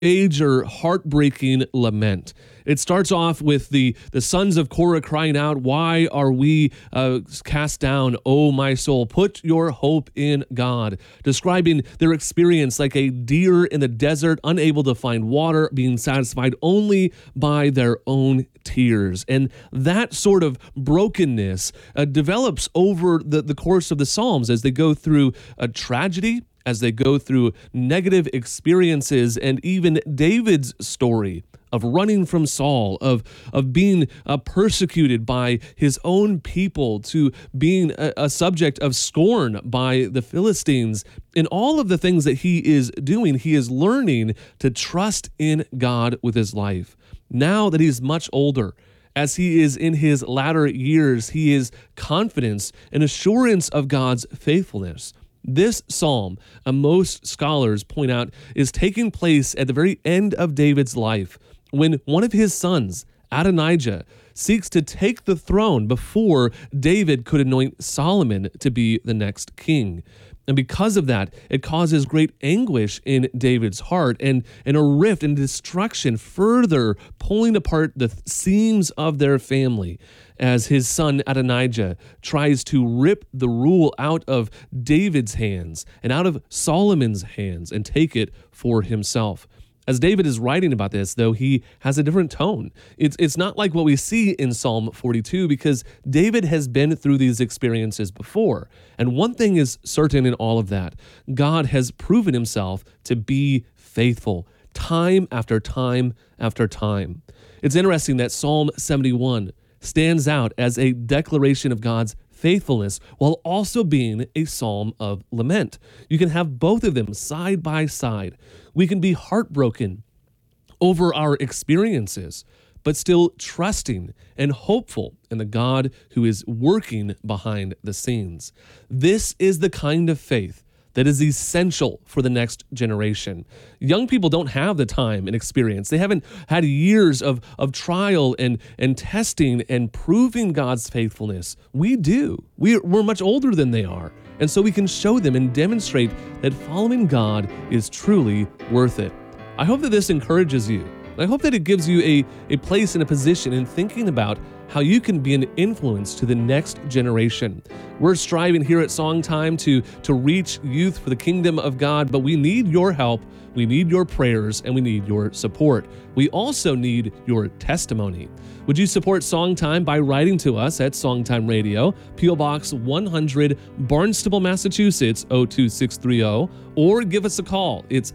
major heartbreaking lament. It starts off with the sons of Korah crying out, "Why are we cast down, O my soul? Put your hope in God," describing their experience like a deer in the desert, unable to find water, being satisfied only by their own tears. And that sort of brokenness develops over the course of the Psalms as they go through a tragedy, as they go through negative experiences, and even David's story of running from Saul, of being persecuted by his own people, to being a subject of scorn by the Philistines. In all of the things that he is doing, he is learning to trust in God with his life. Now that he's much older, as he is in his latter years, he is confidence and assurance of God's faithfulness. This psalm, most scholars point out, is taking place at the very end of David's life, when one of his sons, Adonijah, seeks to take the throne before David could anoint Solomon to be the next king. And because of that, it causes great anguish in David's heart and a rift and destruction, further pulling apart the seams of their family as his son Adonijah tries to rip the rule out of David's hands and out of Solomon's hands and take it for himself. As David is writing about this, though, he has a different tone. It's not like what we see in Psalm 42, because David has been through these experiences before. And one thing is certain in all of that: God has proven himself to be faithful time after time after time. It's interesting that Psalm 71 stands out as a declaration of God's faithfulness while also being a psalm of lament. You can have both of them side by side. We can be heartbroken over our experiences, but still trusting and hopeful in the God who is working behind the scenes. This is the kind of faith that is essential for the next generation. Young people don't have the time and experience. They haven't had years of trial and testing and proving God's faithfulness. We do. We're much older than they are. And so we can show them and demonstrate that following God is truly worth it. I hope that this encourages you. I hope that it gives you a place and a position in thinking about how you can be an influence to the next generation. We're striving here at Songtime to reach youth for the kingdom of God, but we need your help, we need your prayers, and we need your support. We also need your testimony. Would you support Songtime by writing to us at Songtime Radio, P.O. Box 100, Barnstable, Massachusetts, 02630, or give us a call. It's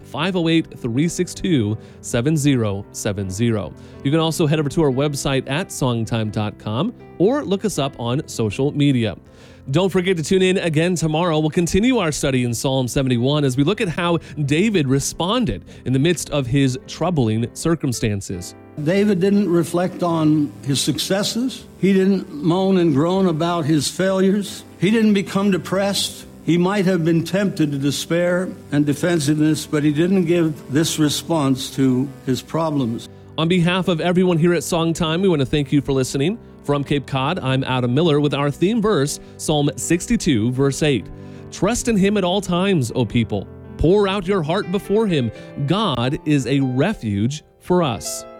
508-362-7070. You can also head over to our website at songtime.com or look us up on social media. Don't forget to tune in again tomorrow. We'll continue our study in Psalm 71 as we look at how David responded in the midst of his troubling circumstances. David didn't reflect on his successes. He didn't moan and groan about his failures. He didn't become depressed. He might have been tempted to despair and defensiveness, but he didn't give this response to his problems. On behalf of everyone here at Songtime, we want to thank you for listening. From Cape Cod, I'm Adam Miller with our theme verse, Psalm 62, verse 8. Trust in him at all times, O people. Pour out your heart before him. God is a refuge for us.